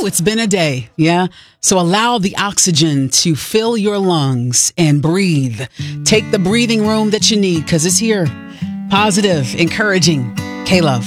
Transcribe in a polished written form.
it's been a day. Yeah. So allow the oxygen to fill your lungs and breathe. Take the breathing room that you need because it's here. Positive, encouraging. K-Love.